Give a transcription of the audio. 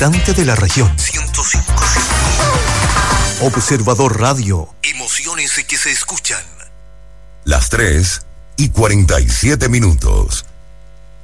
impactante de la región. 105.5. Observador Radio. Emociones que se escuchan. Las 3:47.